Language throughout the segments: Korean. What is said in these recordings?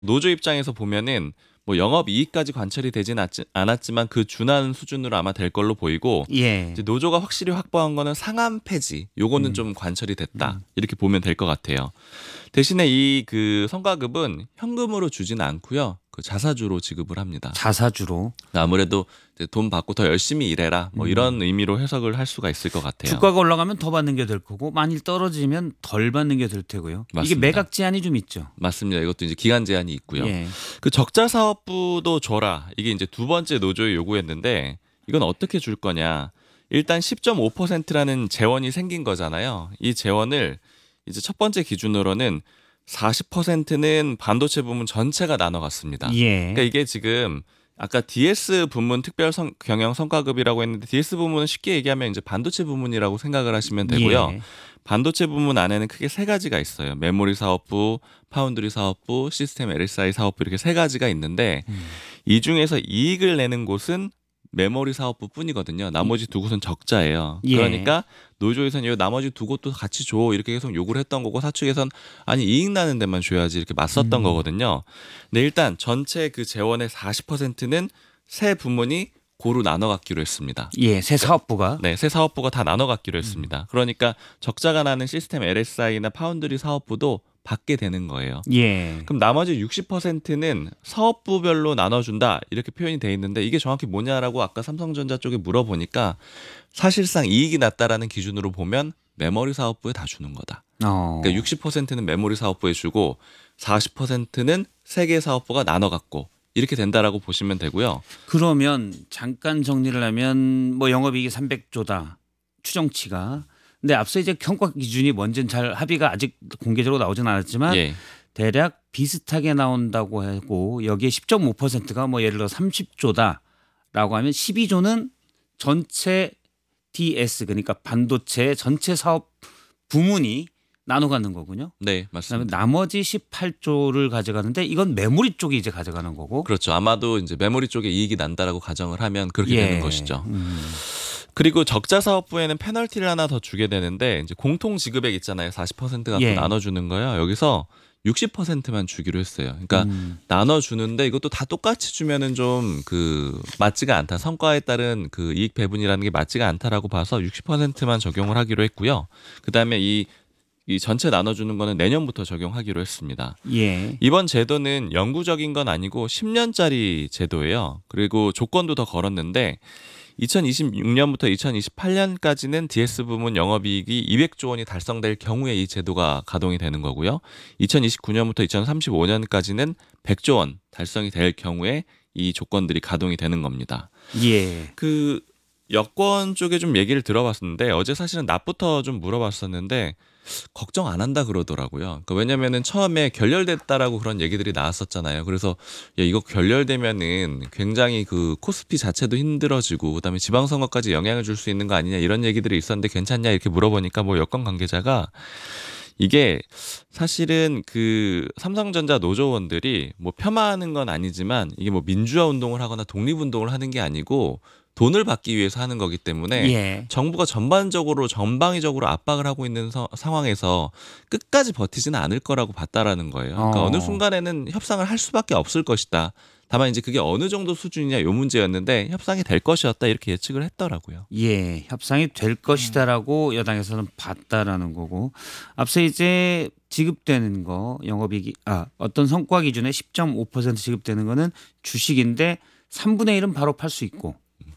노조 입장에서 보면은 뭐 영업 이익까지 관철이 되진 않았지만 그 준하는 수준으로 아마 될 걸로 보이고 예. 이제 노조가 확실히 확보한 거는 상한 폐지 요거는 좀 관철이 됐다 이렇게 보면 될 것 같아요. 대신에 이 그 성과급은 현금으로 주지는 않고요. 그 자사주로 지급을 합니다. 자사주로. 아무래도 이제 돈 받고 더 열심히 일해라 뭐 이런 의미로 해석을 할 수가 있을 것 같아요. 주가가 올라가면 더 받는 게 될 거고 만일 떨어지면 덜 받는 게 될 테고요. 이게 맞습니다. 매각 제한이 좀 있죠. 맞습니다. 이것도 이제 기간 제한이 있고요. 예. 그 적자 사업부도 줘라. 이게 이제 두 번째 노조의 요구였는데 이건 어떻게 줄 거냐. 일단 10.5%라는 재원이 생긴 거잖아요. 이 재원을 이제 첫 번째 기준으로는 40%는 반도체 부문 전체가 나눠갔습니다. 예. 그러니까 이게 지금 아까 DS 부문 특별 경영 성과급이라고 했는데 DS 부문은 쉽게 얘기하면 이제 반도체 부문이라고 생각을 하시면 되고요. 예. 반도체 부문 안에는 크게 세 가지가 있어요. 메모리 사업부, 파운드리 사업부, 시스템 LSI 사업부 이렇게 세 가지가 있는데 이 중에서 이익을 내는 곳은 메모리 사업부뿐이거든요. 나머지 두 곳은 적자예요. 예. 그러니까 노조에서는 이 나머지 두 곳도 같이 줘 이렇게 계속 요구를 했던 거고 사측에선 아니 이익 나는 데만 줘야지 이렇게 맞섰던 거거든요. 근데 일단 전체 그 재원의 40%는 세 부문이 고루 나눠 갖기로 했습니다. 예. 새 사업부가. 네, 새 사업부가 다 나눠 갖기로 했습니다. 그러니까 적자가 나는 시스템 LSI나 파운드리 사업부도 받게 되는 거예요. 예. 그럼 나머지 60%는 사업부별로 나눠준다 이렇게 표현이 돼 있는데 이게 정확히 뭐냐라고 아까 삼성전자 쪽에 물어보니까 사실상 이익이 났다라는 기준으로 보면 메모리 사업부에 다 주는 거다. 그러니까 60%는 메모리 사업부에 주고 40%는 세 개 사업부가 나눠 갖고 이렇게 된다라고 보시면 되고요. 그러면 잠깐 정리를 하면 뭐 영업이익이 300조다 추정치가. 근데 앞서 이제 평가 기준이 뭔지는 잘 합의가 아직 공개적으로 나오진 않았지만 예. 대략 비슷하게 나온다고 하고 여기에 10.5%가 뭐 예를 들어 30조다라고 하면 12조는 전체 DS 그러니까 반도체 전체 사업 부문이 나눠 갖는 거군요. 네, 그다음에 맞습니다. 나머지 18조를 가져가는데 이건 메모리 쪽이 이제 가져가는 거고. 그렇죠. 아마도 이제 메모리 쪽에 이익이 난다라고 가정을 하면 그렇게 예. 되는 것이죠. 그리고 적자 사업부에는 페널티를 하나 더 주게 되는데 이제 공통 지급액 있잖아요. 40% 갖고 예. 나눠주는 거요. 여기서 60%만 주기로 했어요. 그러니까 나눠주는데 이것도 다 똑같이 주면은 좀 그 맞지가 않다. 성과에 따른 그 이익 배분이라는 게 맞지가 않다라고 봐서 60%만 적용을 하기로 했고요. 그 다음에 이 전체 나눠주는 거는 내년부터 적용하기로 했습니다. 예. 이번 제도는 영구적인 건 아니고 10년짜리 제도예요. 그리고 조건도 더 걸었는데 2026년부터 2028년까지는 DS 부문 영업이익이 200조 원이 달성될 경우에 이 제도가 가동이 되는 거고요. 2029년부터 2035년까지는 100조 원 달성이 될 경우에 이 조건들이 가동이 되는 겁니다. 예. 그 여권 쪽에 좀 얘기를 들어봤었는데 어제 사실은 낮부터 좀 물어봤었는데 걱정 안 한다 그러더라고요. 그러니까 왜냐면은 처음에 결렬됐다라고 그런 얘기들이 나왔었잖아요. 그래서 야, 이거 결렬되면은 굉장히 그 코스피 자체도 힘들어지고 그다음에 지방선거까지 영향을 줄 수 있는 거 아니냐 이런 얘기들이 있었는데 괜찮냐 이렇게 물어보니까 뭐 여권 관계자가 이게 사실은 그 삼성전자 노조원들이 뭐 폄하하는 건 아니지만 이게 뭐 민주화 운동을 하거나 독립운동을 하는 게 아니고 돈을 받기 위해서 하는 거기 때문에 예. 정부가 전방위적으로 압박을 하고 있는 상황에서 끝까지 버티지는 않을 거라고 봤다라는 거예요. 그러니까 어느 순간에는 협상을 할 수밖에 없을 것이다. 다만 이제 그게 어느 정도 수준이냐 요 문제였는데 협상이 될 것이었다 이렇게 예측을 했더라고요. 예, 협상이 될 것이다라고 여당에서는 봤다라는 거고 앞서 이제 지급되는 거 영업이익이 어떤 성과 기준에 10.5% 지급되는 거는 주식인데 3분의 1은 바로 팔 수 있고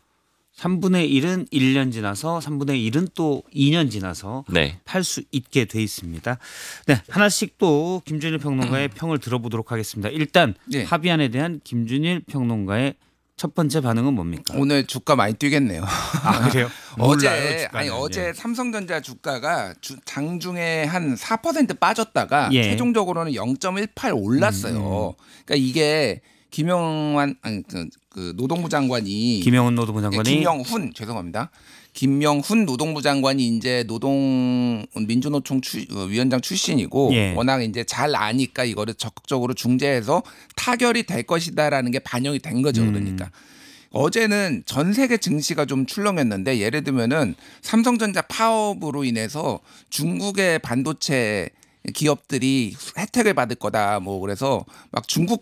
3분의 1은 1년 지나서 3분의 1은 또 2년 지나서 네. 팔 수 있게 돼 있습니다. 네, 하나씩 또 김준일 평론가의 평을 들어보도록 하겠습니다. 일단 예. 합의안에 대한 김준일 평론가의 첫 번째 반응은 뭡니까? 오늘 주가 많이 뛰겠네요. 아 그래요? 몰라요, 주가는. 어제 예. 삼성전자 주가가 장중에 한 4% 빠졌다가 예. 최종적으로는 0.18 올랐어요. 그러니까 이게 그 노동부 장관이 김영훈 노동부 장관이 김영훈 죄송합니다. 김영훈 노동부 장관이 이제 민주노총 위원장 출신이고 예. 워낙 이제 잘 아니까 이거를 적극적으로 중재해서 타결이 될 것이다라는 게 반영이 된 거죠. 그러니까 어제는 전 세계 증시가 좀 출렁였는데 예를 들면은 삼성전자 파업으로 인해서 중국의 반도체 기업들이 혜택을 받을 거다. 뭐 그래서 막 중국